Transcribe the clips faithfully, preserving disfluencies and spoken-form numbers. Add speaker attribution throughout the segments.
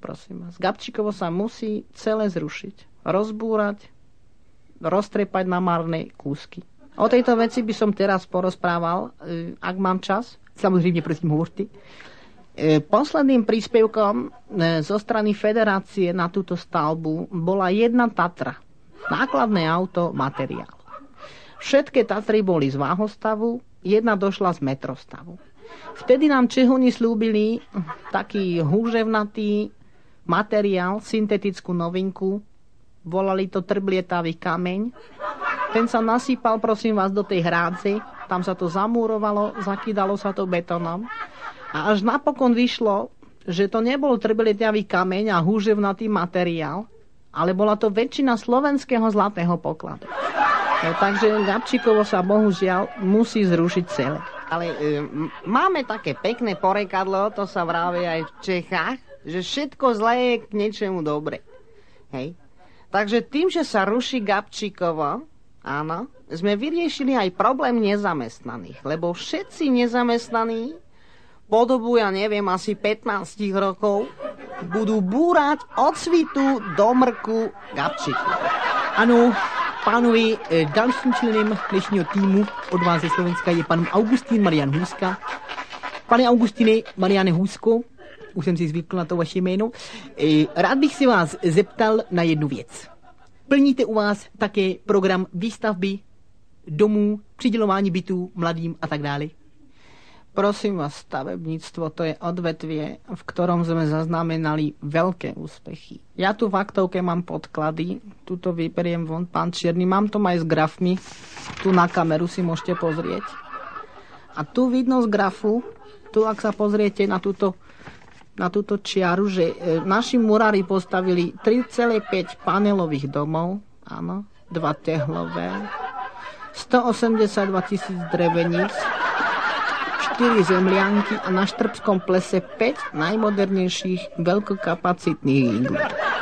Speaker 1: prosím vás. Gabčíkovo sa musí celé zrušiť, rozbúrať, roztrepať na marné kúsky. O tejto veci by som teraz porozprával, ak mám čas. Samozrejme, prosím, hovorte. Posledným príspevkom zo strany Federácie na túto stavbu bola jedna Tatra. Nákladné auto, materiál. Všetky Tatry boli z váhostavu, jedna došla z metrostavu. Vtedy nám Čehuni slúbili taký húževnatý materiál, syntetickú novinku. Volali to trblietavý kameň. Ten sa nasýpal, prosím vás, do tej hrádze. Tam sa to zamúrovalo, zakydalo sa to betónom. A až napokon vyšlo, že to nebol trblietavý kameň a húževnatý materiál, ale bola to väčšina slovenského zlatého pokladu. No, takže Gabčíkovo sa bohužiaľ musí zrušiť celé. Ale e, máme také pekné porekadlo, to sa vraví aj v Čechách, že všetko zlé je k niečomu dobre. Hej. Takže tým, že sa ruší Gabčíkovo, áno, sme vyriešili aj problém nezamestnaných, lebo všetci nezamestnaní po dobu, ja neviem, asi pätnásť rokov budú búrať od svitu do mrku Gabčíku.
Speaker 2: Ano, pánovi, dalším členem dnešního týmu od vás ze Slovenska je pan Augustín Marian Hůzka. Pane Augustine Mariane Hůzko, už jsem si zvykl na to vaše jméno, rád bych si vás zeptal na jednu věc. Plníte u vás také program výstavby domů, přidělování bytů mladým a tak dále?
Speaker 1: Prosím vás, stavebníctvo to je odvetvie, v ktorom sme zaznamenali veľké úspechy. Ja tu v aktovke mám podklady, tuto vyberiem von, pán Čierny, mám to aj s grafmi, tu na kameru si môžete pozrieť. A tu vidno z grafu, tu ak sa pozriete na túto, na túto čiaru, že e, naši murári postavili tri celé päť panelových domov, áno, dva tehlové, stoosemdesiatdva tisíc dreveníc, štyri zemlianky a na Štrbskom plese päť najmodernejších veľkokapacitných iglú.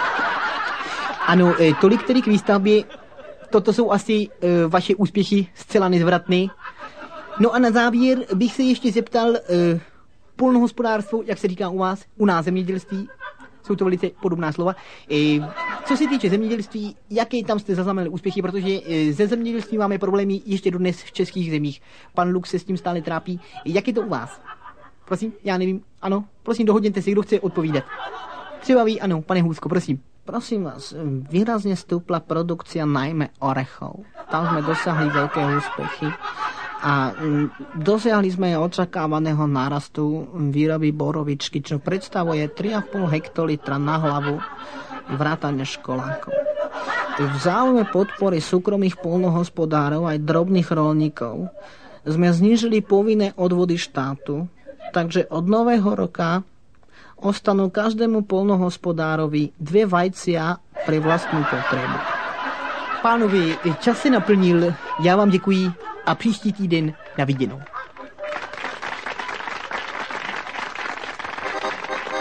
Speaker 2: Ano, e, tolik tedy k výstavbě. Toto jsou asi e, vaše úspěchy zcela nezvratné. No a na závěr bych se ještě zeptal, e, polnohospodárstvo, jak se říká u vás, u nás zemědělství, jsou to velice podobná slova. E, co se týče zemědělství, jaké tam jste zaznamenali úspěchy, protože e, ze zemědělství máme problémy ještě dodnes v českých zemích. Pan Lux se s tím stále trápí. Jak je to u vás? Prosím, já nevím. Ano, prosím, dohodněte si, kdo chce odpovídat. Třeba vy, ano, pane Hůzko, prosím.
Speaker 1: Prosím vás, výrazne stúpla produkcia najmä orechov. Tam sme dosiahli veľké úspechy a dosiahli sme aj očakávaného nárastu výroby borovičky, čo predstavuje tri a pol hektolitra na hlavu vrátane školákov. V záujme podpory súkromných poľnohospodárov aj drobných roľníkov sme znížili povinné odvody štátu, takže od nového roka ostanú každému poľnohospodárovi dvě vajcia pre vlastnú potrebu.
Speaker 2: Pánovi, čas se naplnil, já vám děkuji a příští týden na viděnou.